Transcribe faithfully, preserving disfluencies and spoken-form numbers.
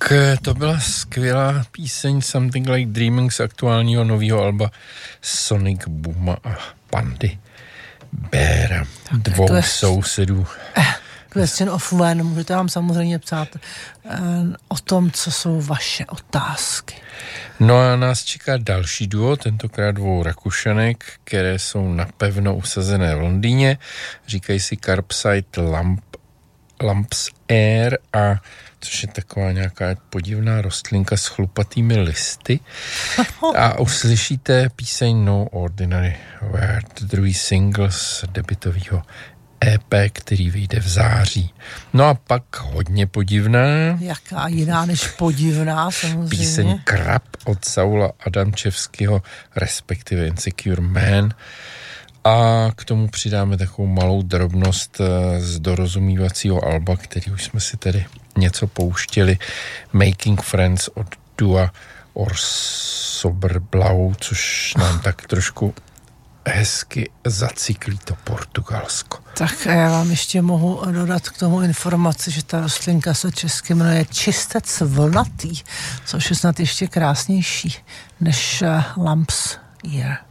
to byla skvělá píseň Something Like Dreaming z aktuálního nového alba Sonic Booma a Pandy Béra, dvou to je... sousedů. Question of when, můžete vám samozřejmě psát uh, o tom, co jsou vaše otázky. No a nás čeká další duo, tentokrát dvou Rakušanek, které jsou napevno usazené v Londýně. Říkají si Carpside Lamp, Lamps Air, a což je taková nějaká podivná rostlinka s chlupatými listy. A uslyšíte píseň No Ordinary Word, druhý single z debutového E P, který vyjde v září. No a pak hodně podivná. Jaká jiná než podivná, samozřejmě. Píseň Krab od Saula Adamčevského, respektive Insecure Man. A k tomu přidáme takovou malou drobnost z dorozumívacího alba, který už jsme si tady něco pouštěli. Making Friends od Dua or Soberblau, což nám tak trošku hezky zacyklí to Portugalsko. Tak a já vám ještě mohu dodat k tomu informaci, že ta rostlinka se česky jmenuje čistec vlnatý, což je snad ještě krásnější než uh, Lamps Ear.